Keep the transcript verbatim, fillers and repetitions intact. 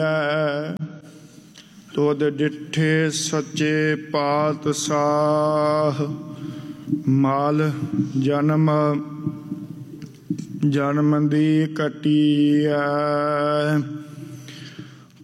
ਤੁਧ ਡਿਠੇ ਸੱਚੇ ਪਾਤਸ਼ਾਹ, ਮਾਲ ਜਨਮ ਜਨਮ ਦੀ ਕੱਟੀਐ।